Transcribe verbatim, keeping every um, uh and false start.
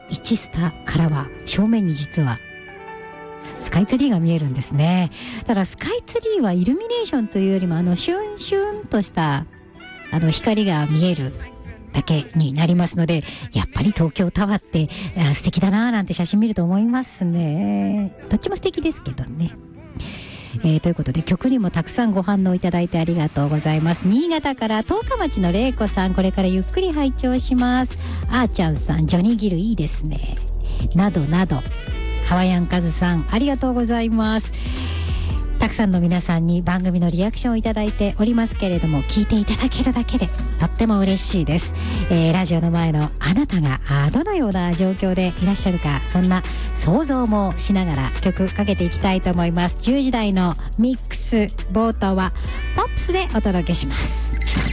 いちスタからは正面に実はスカイツリーが見えるんですね。ただスカイツリーはイルミネーションというよりもあのシュンシュンとしたあの光が見えるだけになりますので、やっぱり東京タワーって素敵だなーなんて写真見ると思いますね。どっちも素敵ですけどね。えー、ということで曲にもたくさんご反応いただいてありがとうございます。新潟から十日町の玲子さん、これからゆっくり拝聴します。あーちゃんさん、ジョニーギルいいですね、などなど。ハワイアンカズさん、ありがとうございます。たくさんの皆さんに番組のリアクションをいただいておりますけれども、聞いていただけるだけでとっても嬉しいです。えー、ラジオの前のあなたがあどのような状況でいらっしゃるか、そんな想像もしながら曲かけていきたいと思います。じゅうじ台のミックス冒頭はポップスでお届けします。